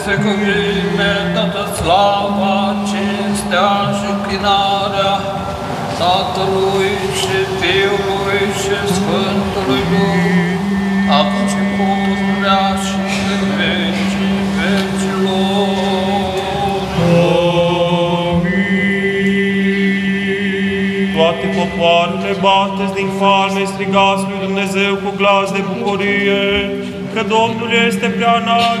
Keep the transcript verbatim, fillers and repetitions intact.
să cuvine toată slava, cinstea și închinarea Tatălui și Fiului și Sfântului Duh, acum și pururea și în vecii vecilor. Amin. Toate popoarele bateți din falme, strigați lui Dumnezeu cu glas de bucurie, că Domnul este prea înalt